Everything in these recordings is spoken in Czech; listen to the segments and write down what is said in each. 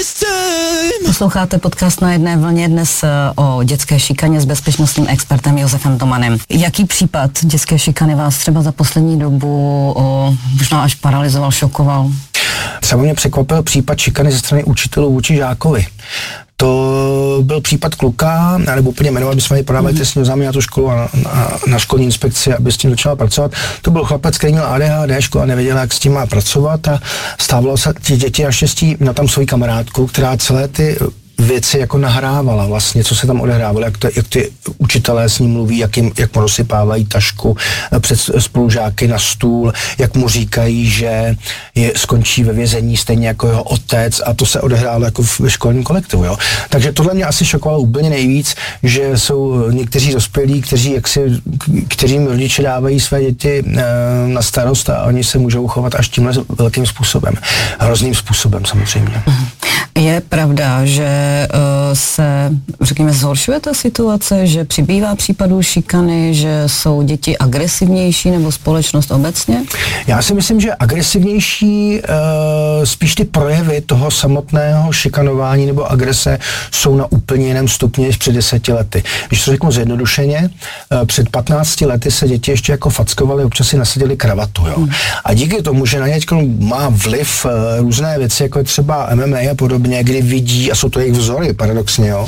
Posloucháte podcast Na jedné vlně dnes o dětské šikaně s bezpečnostním expertem Josefem Tomanem. Jaký případ dětské šikany vás třeba za poslední dobu možná až paralyzoval, šokoval? Třeba mě překvapil případ šikany ze strany učitelů vůči žákovi. To byl případ kluka, nebo úplně jmenovat, bychom ji podávali trestní oznámení na tu školu a na školní inspekci, aby s tím začala pracovat. To byl chlapec, který měl ADHD, škola nevěděla, jak s tím má pracovat a stávalo se, ty děti naštěstí měl tam svoji kamarádku, která celé ty věci jako nahrávala vlastně, co se tam odehrávalo, jak ty učitelé s ním mluví, jak mu rozsypávají tašku před spolužáky na stůl, jak mu říkají, že skončí ve vězení stejně jako jeho otec, a to se odehrálo jako ve školním kolektivu, jo. Takže tohle mě asi šokovalo úplně nejvíc, že jsou někteří dospělí, kterým rodiče dávají své děti na starost a oni se můžou chovat až tímhle velkým způsobem. Hrozným způsobem samozřejmě. Je pravda, že se, řekněme, zhoršuje ta situace, že přibývá případů šikany, že jsou děti agresivnější nebo společnost obecně? Já si myslím, že agresivnější spíš ty projevy toho samotného šikanování nebo agrese jsou na úplně jiném stupni než před 10 lety. Když to řeknu zjednodušeně, před 15 lety se děti ještě jako fackovaly, občas si nasadili kravatu, jo. A díky tomu, že na ně má vliv různé věci, jako je třeba MMA a podobně, kdy vidí, a jsou to jejich vzory, paradoxně, jo,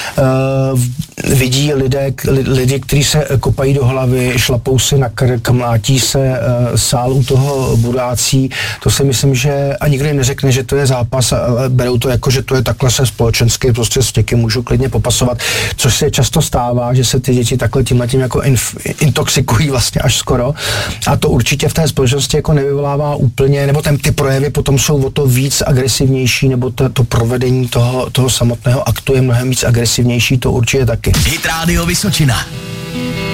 vidí lidi, kteří se kopají do hlavy, šlapou si na krk, mlátí se, sál u toho budácí, to si myslím, že a nikdo jim neřekne, že to je zápas, ale berou to jako, že to je takhle se společensky, prostě s někým můžu klidně popasovat, což se často stává, že se ty děti takhle tímhletím jako intoxikují vlastně až skoro, a to určitě v té společnosti jako nevyvolává úplně, nebo ty projevy potom jsou o to víc agresivnější, nebo to provedení toho samotného aktu je mnohem víc agresivnější, to určitě taky. Hit Radio Vysočina.